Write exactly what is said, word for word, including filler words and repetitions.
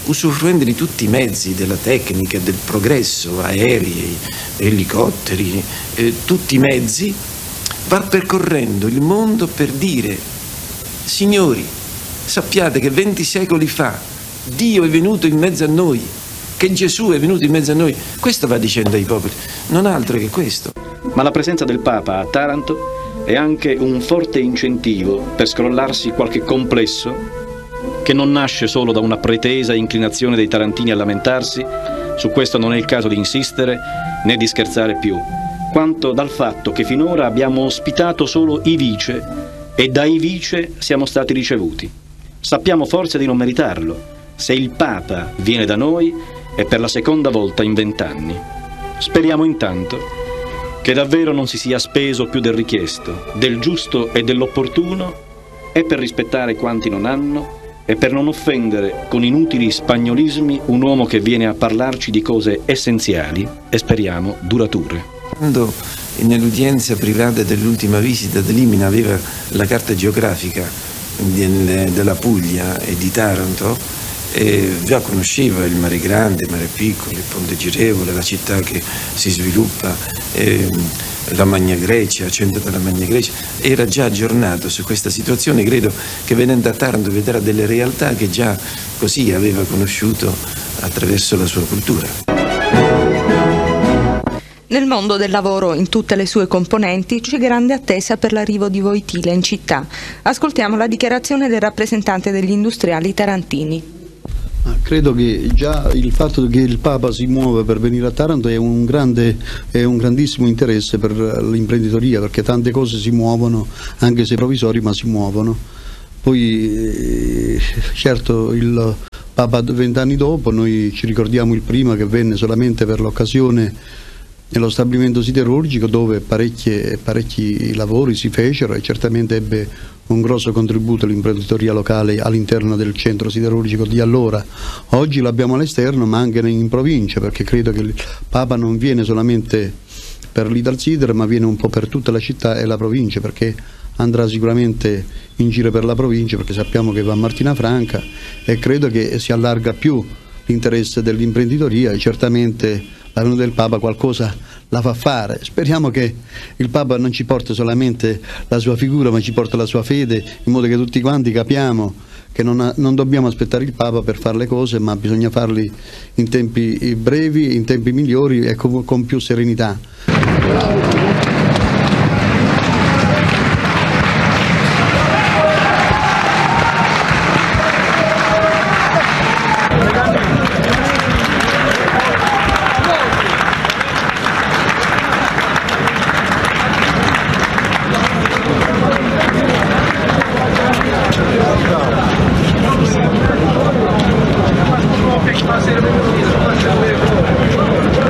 usufruendo di tutti i mezzi della tecnica, del progresso, aerei, elicotteri, eh, tutti i mezzi, va percorrendo il mondo per dire: signori, sappiate che venti secoli fa Dio è venuto in mezzo a noi, che Gesù è venuto in mezzo a noi. Questo va dicendo ai popoli, non altro che questo. Ma la presenza del Papa a Taranto è anche un forte incentivo per scrollarsi qualche complesso che non nasce solo da una pretesa inclinazione dei tarantini a lamentarsi, su questo non è il caso di insistere né di scherzare più, quanto dal fatto che finora abbiamo ospitato solo i vice e dai vice siamo stati ricevuti. Sappiamo forse di non meritarlo. Se il Papa viene da noi è per la seconda volta in vent'anni. Speriamo intanto che davvero non si sia speso più del richiesto, del giusto e dell'opportuno, e per rispettare quanti non hanno e per non offendere con inutili spagnolismi un uomo che viene a parlarci di cose essenziali e speriamo durature. Quando nell'udienza privata dell'ultima visita D'Elimina aveva la carta geografica del, della Puglia e di Taranto, e già conosceva il Mare Grande, il Mare Piccolo, il Ponte Girevole, la città che si sviluppa, eh, la Magna Grecia, il centro della Magna Grecia, era già aggiornato su questa situazione. Credo che venendo a Taranto vedrà delle realtà che già così aveva conosciuto attraverso la sua cultura. Nel mondo del lavoro, in tutte le sue componenti, c'è grande attesa per l'arrivo di Wojtyła in città. Ascoltiamo la dichiarazione del rappresentante degli industriali tarantini. Credo che già il fatto che il Papa si muove per venire a Taranto è un, grande, è un grandissimo interesse per l'imprenditoria, perché tante cose si muovono, anche se provvisori, ma si muovono. Poi eh, certo il Papa vent'anni dopo, noi ci ricordiamo il prima che venne solamente per l'occasione nello stabilimento siderurgico, dove parecchie, parecchi lavori si fecero e certamente ebbe un grosso contributo all'imprenditoria locale all'interno del centro siderurgico di allora. Oggi l'abbiamo all'esterno, ma anche in provincia, perché credo che il Papa non viene solamente per l'Italsider, ma viene un po' per tutta la città e la provincia, perché andrà sicuramente in giro per la provincia, perché sappiamo che va a Martina Franca, e credo che si allarga più l'interesse dell'imprenditoria, e certamente la venuta del Papa qualcosa la fa fare. Speriamo che il Papa non ci porti solamente la sua figura, ma ci porti la sua fede, in modo che tutti quanti capiamo che non, non dobbiamo aspettare il Papa per fare le cose, ma bisogna farli in tempi brevi, in tempi migliori e con, con più serenità.